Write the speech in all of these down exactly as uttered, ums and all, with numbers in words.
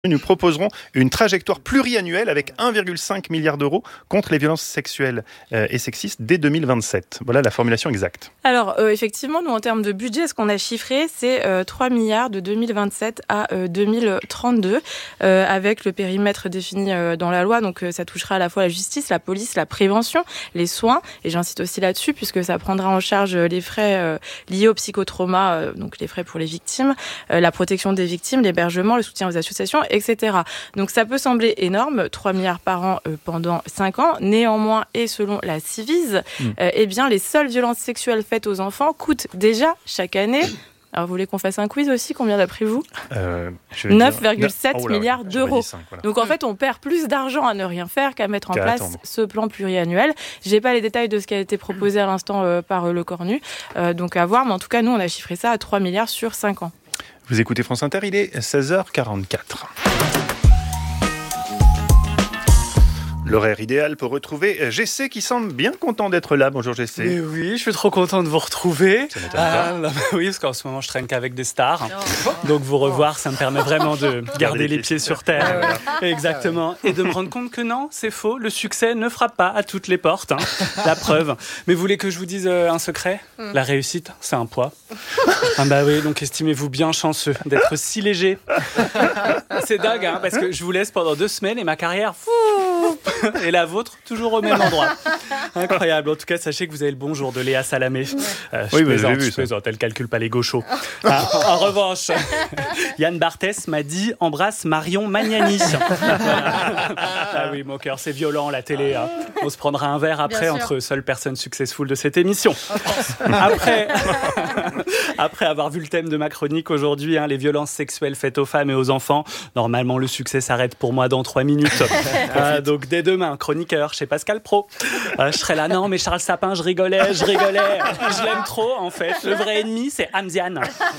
Nous proposerons une trajectoire pluriannuelle avec un virgule cinq milliard d'euros contre les violences sexuelles euh, et sexistes dès deux mille vingt-sept. Voilà la formulation exacte. Alors, euh, effectivement, nous, en termes de budget, ce qu'on a chiffré, c'est euh, trois milliards de deux mille vingt-sept à euh, deux mille trente-deux, euh, avec le périmètre défini euh, dans la loi. Donc, euh, ça touchera à la fois la justice, la police, la prévention, les soins. Et j'incite aussi là-dessus, puisque ça prendra en charge les frais euh, liés au psychotrauma, euh, donc les frais pour les victimes, euh, la protection des victimes, l'hébergement, le soutien aux associations, et cetera. Donc ça peut sembler énorme, trois milliards par an euh, pendant cinq ans. Néanmoins, et selon la Civise, mmh. euh, eh bien, les seules violences sexuelles faites aux enfants coûtent déjà chaque année... Alors, vous voulez qu'on fasse un quiz aussi? Combien d'après vous? euh, neuf virgule sept oh milliards d'euros. cinq, voilà. Donc, en fait, on perd plus d'argent à ne rien faire qu'à mettre en qu'à place attendre. ce plan pluriannuel. Je n'ai pas les détails de ce qui a été proposé à l'instant euh, par euh, Le Cornu. Euh, donc, à voir. Mais en tout cas, nous, on a chiffré ça à trois milliards sur cinq ans. Vous écoutez France Inter, il est seize heures quarante-quatre. L'horaire idéal pour retrouver G C qui semble bien content d'être là. Bonjour G C. Mais oui, je suis trop content de vous retrouver. Ça m'étonne ah, bah oui, parce qu'en ce moment je traîne qu'avec des stars. Non. Donc vous revoir, ça me permet vraiment de garder les pieds sur terre. Ouais, ouais. Exactement. Et de me rendre compte que non, c'est faux. Le succès ne frappe pas à toutes les portes. Hein. La preuve. Mais vous voulez que je vous dise un secret? mm. La réussite, c'est un poids. Ah bah oui, donc estimez-vous bien chanceux d'être si léger. C'est dingue, hein, parce que je vous laisse pendant deux semaines et ma carrière... Et la vôtre, toujours au même endroit. Incroyable. En tout cas, sachez que vous avez le bonjour de Léa Salamé. Euh, je oui, plaisante, vu, je plaisante. Elle calcule pas les gauchos. Ah, en revanche, Yann Barthès m'a dit embrasse Marion Magnani. Ah oui, mon cœur, c'est violent la télé. Hein. On se prendra un verre après entre seules personnes successful de cette émission. Après, après avoir vu le thème de ma chronique aujourd'hui, hein, les violences sexuelles faites aux femmes et aux enfants, normalement le succès s'arrête pour moi dans trois minutes. Euh, donc dès demain, chroniqueur chez Pascal Pro. Euh, je serai là, non mais Charles Sapin, je rigolais, je rigolais. Je l'aime trop en fait. Le vrai ennemi, c'est Hamzian.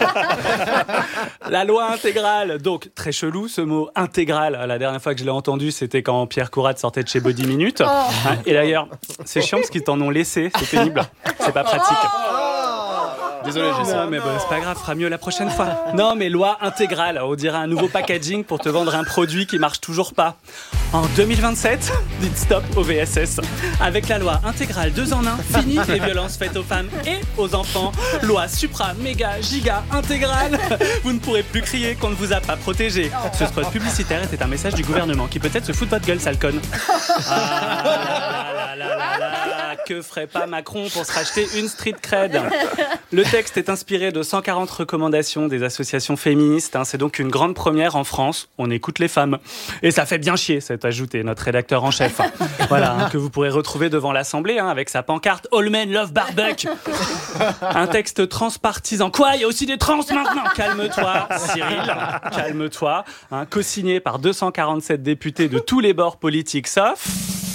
La loi intégrale. Donc très chelou ce mot intégral. La dernière fois que je l'ai entendu, c'était quand Pierre Courade sortait de chez Body Minute. Oh. Et d'ailleurs, c'est chiant parce qu'ils t'en ont laissé. C'est pénible. C'est pas pratique. Désolé, j'ai ça. Mais bon, c'est pas grave, fera mieux la prochaine fois. Non, mais loi intégrale. On dirait un nouveau packaging pour te vendre un produit qui marche toujours pas. En deux mille vingt-sept, dites stop au V S S. Avec la loi intégrale deux en un, fini les violences faites aux femmes et aux enfants. Loi supra, méga, giga, intégrale. Vous ne pourrez plus crier qu'on ne vous a pas protégé. Ce spot publicitaire était un message du gouvernement qui peut-être se fout de votre gueule, sale conne. Ah là là là là là. Que ferait pas Macron pour se racheter une street cred? Le texte est inspiré de cent quarante recommandations des associations féministes. C'est donc une grande première en France. On écoute les femmes. Et ça fait bien chier, c'est ajouté notre rédacteur en chef. Voilà, hein, que vous pourrez retrouver devant l'Assemblée hein, avec sa pancarte All Men Love Barbuck. Un texte transpartisan. Quoi? Il y a aussi des trans maintenant? Calme-toi, Cyril. Calme-toi. Hein, co-signé par deux cent quarante-sept députés de tous les bords politiques, sauf...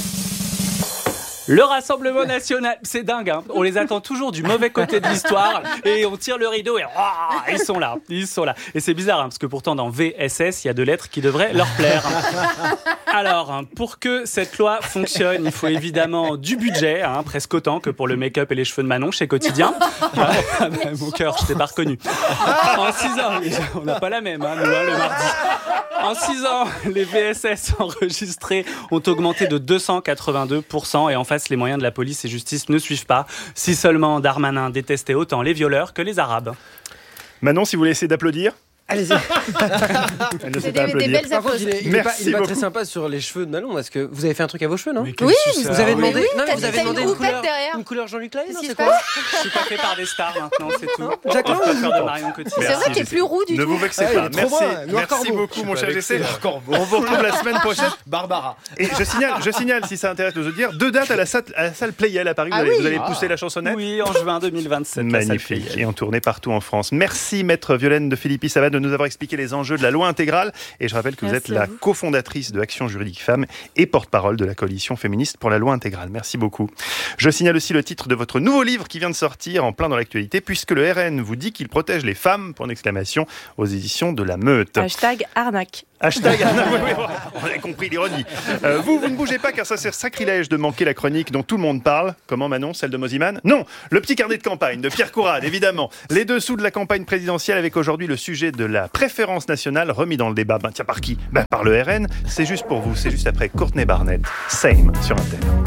Le Rassemblement National, c'est dingue, hein. On les attend toujours du mauvais côté de l'histoire et on tire le rideau et oh, ils sont là, ils sont là. Et c'est bizarre, hein, parce que pourtant dans V S S, il y a deux lettres qui devraient leur plaire. Alors, hein, pour que cette loi fonctionne, il faut évidemment du budget, hein, presque autant que pour le make-up et les cheveux de Manon chez Quotidien. Ah, bah, mon cœur, je t'ai pas reconnu. En six ans, on n'a pas la même, hein, nous, hein, le mardi. En six ans, les V S S enregistrés ont augmenté de deux cent quatre-vingt-deux pour cent et en face, les moyens de la police et justice ne suivent pas. Si seulement Darmanin détestait autant les violeurs que les Arabes. Manon, si vous voulez essayer d'applaudir. Allez-y. Elle ne sait pas applaudir. Des belles Par contre, il est, il est pas, il est pas très sympa sur les cheveux de Manon. Parce que vous avez fait un truc à vos cheveux, non? Oui, vous avez demandé, oui, non, mais vous avez demandé une, une couleur, derrière. une couleur Jean-Luc Lahaye, non? C'est quoi? Je suis pas fait par des stars maintenant, c'est tout. Jacques Lang de Marion Cotillard. C'est vrai qu'il est plus roux du ne tout. Ne vous vexez ah, pas. Merci, merci beaucoup, je mon cher G C. On vous retrouve la semaine prochaine. Barbara. Et je signale, je signale, si ça intéresse nos auditeurs, deux dates à la salle, à la salle Playel à Paris. Vous ah allez, oui. vous allez ah. pousser la chansonnette. Oui, en juin deux mille vingt-sept. Magnifique. Et en tournée partout en France. Merci, maître Violaine de Philippi Savane, de nous avoir expliqué les enjeux de la loi intégrale. Et je rappelle que vous Merci êtes la cofondatrice de Action Juridique Femmes et porte-parole de la coalition féministe pour la loi intégrale. Merci beaucoup. Je signale aussi le titre de votre nouveau livre qui vient de sortir en plein dans l'actualité, puisque le R N vous dit qu'il protège les femmes, pour une exclamation, aux éditions de la Meute. Hashtag arnaque. Hashtag Anna, oui, oui, on a compris l'ironie. Euh, vous, vous ne bougez pas car ça sert sacrilège de manquer la chronique dont tout le monde parle. Comment Manon, celle de Moziman? Non, le petit carnet de campagne de Pierre Courade, évidemment. Les dessous de la campagne présidentielle avec aujourd'hui le sujet de la préférence nationale remis dans le débat. Ben tiens, par qui? Ben par le R N. C'est juste pour vous, c'est juste après Courtney Barnett. Same sur Antenne.